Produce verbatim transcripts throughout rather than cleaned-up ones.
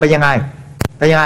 เป็นยังไงเป็นยังไง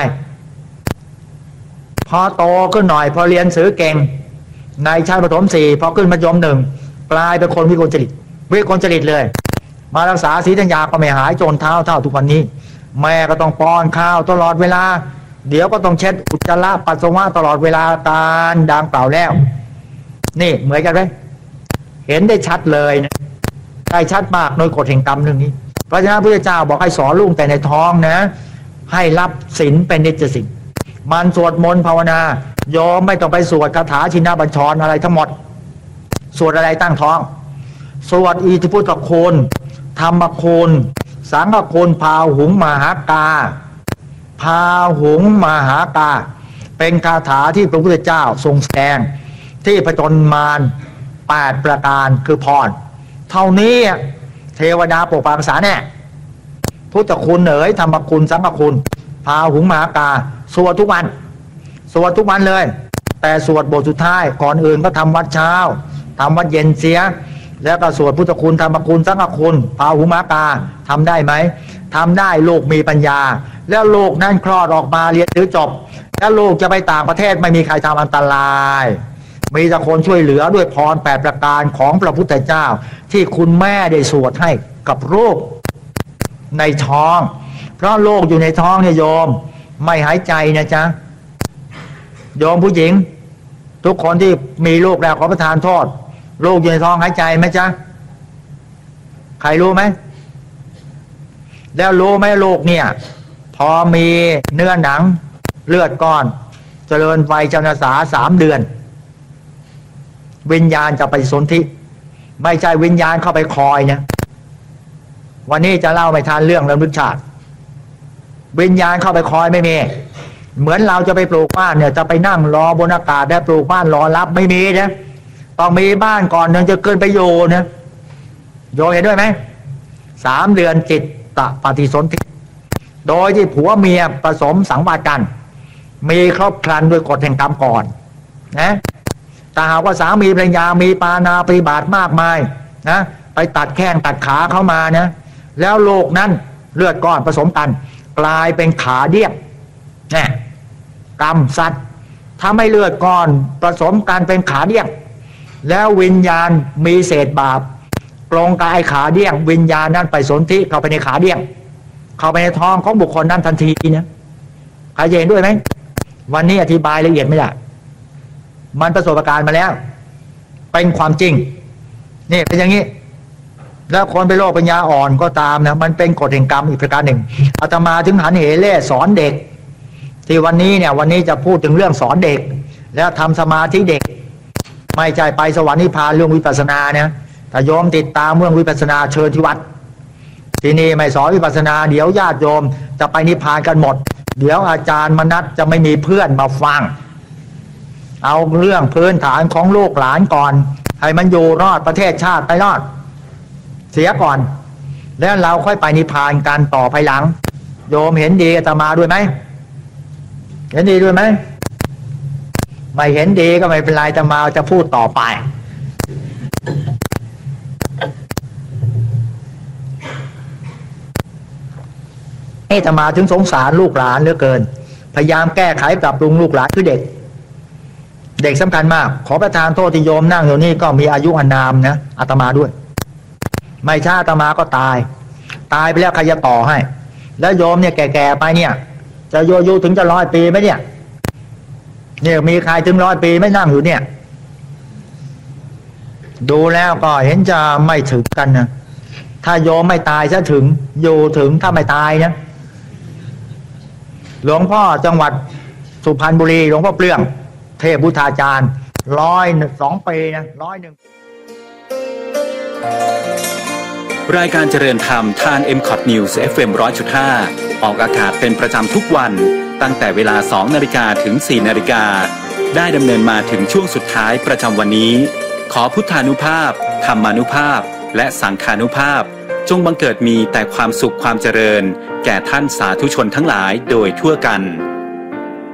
พอโตขึ้นหน่อยพอเรียนสือเก่งในชั้นประถมสี่พอขึ้นมัธยมหนึ่งกลายเป็นคนวิกลจริตวิกลจริตเลยมารักษาศีลธัญญาก็ไม่หายจนเท้าเท่าทุกวันนี้แม่ก็ต้องป้อนข้าวตลอดเวลาเดี๋ยวก็ต้องเช็ดอุจจาระปัสสาวะตลอดเวลาการดังเปล่าแล้วนี่เหมือนกันไหมเห็นได้ชัดเลยนะได้ชัดมากโดยกฎแห่งกรรมเรื่องนี้เพราะฉะนั้นพระพุทธเจ้าบอกให้สอนลูกแต่ในท้องนะให้รับศีลเป็นนิจศีลมันสวดมนต์ภาวนาโยมไม่ต้องไปสวดคาถาชินบัญชรอะไรทั้งหมดสวดอะไรตั้งท้องสวดอิทธิพุทธคุณธรรมคุณสังฆคุณพาหุงมหากาพาหุงมหากาเป็นคาถาที่พระพุทธเจ้าทรงแสดงที่ผจญมารแปดประการคือพรเท่านี้เทวดาปกปักรักษาแน่พุทธคุณเอ๋ยธรรมคุณสังฆคุณพาหุงมหากาสวดทุกวันสวดทุกวันเลยแต่สวดบทสุดท้ายก่อนอื่นก็ทำวัดเช้าทำวัดเย็นเสียแล้วก็สวดพุทธคุณธรรมคุณสังฆคุณพาหุงมหากาทำได้ไหมทำได้ลูกมีปัญญาแล้วลูกนั่นคลอดออกมาเรียนหรือจบแล้วลูกจะไปต่างประเทศไม่มีใครทำอันตรายมีแต่คนช่วยเหลือด้วยพรแปดประการของพระพุทธเจ้าที่คุณแม่ได้สวดให้กับลูกในท้องเพราะโรคอยู่ในท้องเนี่ยโยมไม่หายใจนะจ๊ะโยมผู้หญิงทุกคนที่มีลูกแล้วขอประทานโทษลูกอยู่ในท้องหายใจไหมจ๊ะใครรู้ไหมแล้วรู้ไหมลูกเนี่ยพอมีเนื้อหนังเลือดก้อนเจริญวัยจนสาสามเดือนวิญญาณจะไปสนธิไม่ใช่วิญญาณเข้าไปคอยนะวันนี้จะเล่าไม่ทันเรื่องระลึกชาติวิญญาณเข้าไปคอยไม่มีเหมือนเราจะไปปลูกบ้านเนี่ยจะไปนั่งรอบนอากาศได้ปลูกบ้านรอรับไม่มีนะต้องมีบ้านก่อนถึงจะเกินไปโยนะโยเห็นด้วยไหมสามเดือนจิตตะปฏิสนธิโดยที่ผัวเมียผสมสังวาสกันมีครบครันด้วยกฎแห่งกรรมก่อนนะแต่หากว่าสามีภรรยามีปาณาปฏิบาตมากมายนะไปตัดแข้งตัดขาเข้ามานะแล้วโลกนั้นเลือดก้อนผสมกันกลายเป็นขาเดี้ยงเนี่ยกรรมสัตว์ทำให้เลือดก้อนผสมกันเป็นขาเดี้ยงแล้ววิญญาณมีเศษบาปตรงกายขาเดี้ยงวิญญาณนั้นไปสนธิเข้าไปในขาเดี้ยงเข้าไปในท้องของบุคคลนั้นทันทีนะใครเห็นด้วยไหมวันนี้อธิบายละเอียดไม่ได้มันประสบการณ์มาแล้วเป็นความจริงนี่เป็นอย่างนี้แล้วคนเป็นโรคปัญญาอ่อนก็ตามนะมันเป็นกฎแห่งกรรมอีกประการหนึ่งอาตมาถึงหันเหเล่สอนเด็กที่วันนี้เนี่ยวันนี้จะพูดถึงเรื่องสอนเด็กแล้วทำสมาธิเด็กไม่ใช่ไปสวรรค์นิพพานเรื่องวิปัสสนาเนี่ยถ้าโยมติดตามเรื่องวิปัสสนาเชิญที่วัดที่นี่ไม่สอนวิปัสสนาเดี๋ยวญาติโยมจะไปนิพพานกันหมดเดี๋ยวอาจารย์มนัสจะไม่มีเพื่อนมาฟังเอาเรื่องพื้นฐานของลูกหลานก่อนให้มันอยู่รอดประเทศชาติไปรอดเสียก่อนแล้วเราค่อยไปนิพพานกันต่อภายหลังโยมเห็นดีอาตมาด้วยไหมเห็นดีด้วยไหมไม่เห็นดีก็ไม่เป็นไรอาตมาจะพูดต่อไปอาตมาถึงสงสารลูกหลานเหลือเกินพยายามแก้ไขปรับปรุงลูกหลานคือเด็กเด็กสำคัญมากขอประทานโทษที่โยมนั่งอยู่นี่ก็มีอายุอานามนะอาตมาด้วยไม่ช้าอาตมาก็ตายตายไปแล้วใครจะต่อให้แล้วโยมเนี่ยแก่ๆไปเนี่ยจะโยโย่ถึงจะร้อยปีไหมเนี่ยเนี่ยมีใครถึงร้อยปีไม่นั่งอยู่เนี่ยดูแล้วก็เห็นจะไม่ถึงกันนะถ้าโยมไม่ตายจะถึงอยู่ถึงถ้าไม่ตายนะหลวงพ่อจังหวัดสุพรรณบุรีหลวงพ่อเปลื้องเทพพุทธาจารย์ร้อยสองปีนะร้อยหนึ่งรายการเจริญธรรมทาง เอ็ม คอท News เอฟ เอ็ม หนึ่งร้อยจุดห้า ออกอากาศเป็นประจำทุกวันตั้งแต่เวลา สองนาฬิกา ถึง สี่นาฬิกา ได้ดำเนินมาถึงช่วงสุดท้ายประจำวันนี้ขอพุทธานุภาพธรรมานุภาพและสังฆานุภาพจงบังเกิดมีแต่ความสุขความเจริญแก่ท่านสาธุชนทั้งหลายโดยทั่วกัน